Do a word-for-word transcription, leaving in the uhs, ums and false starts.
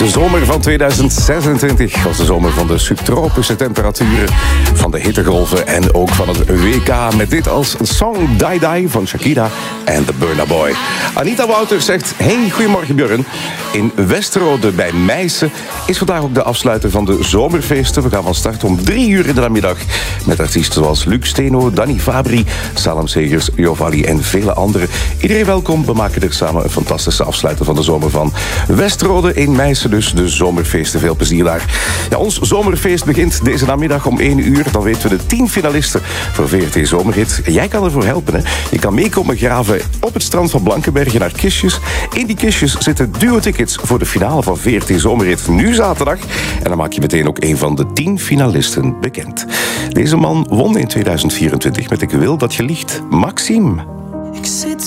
De zomer van tweeduizend zesentwintig was de zomer van de subtropische temperaturen, van de hittegolven en ook van het W K. Met dit als song Die Die van Shakira en The Burna Boy. Anita Wouters zegt, hey, goedemorgen Björn. In Westerode bij Meissen is vandaag ook de afsluiter van de zomerfeesten. We gaan van start om drie uur in de namiddag met artiesten zoals Luc Steno, Danny Fabri, Salem Segers, Jovali en vele anderen. Iedereen welkom. We maken er samen een fantastische afsluiter van de zomer van. Westerode in Meissen dus, de zomerfeesten. Veel plezier daar. Ja, ons zomerfeest begint deze namiddag om één uur. Dan weten we de tien finalisten voor V R T Zomerhit. Jij kan ervoor helpen, hè. Je kan meekomen graven op het strand van Blankenbergen naar kistjes. In die kistjes zitten duo-tickets voor de finale van V R T Zomerhit nu zaterdag. En dan maak je meteen ook een van de tien finalisten bekend. Deze man won in tweeduizend vierentwintig met Ik wil dat je liegt. Maxime. Ik zit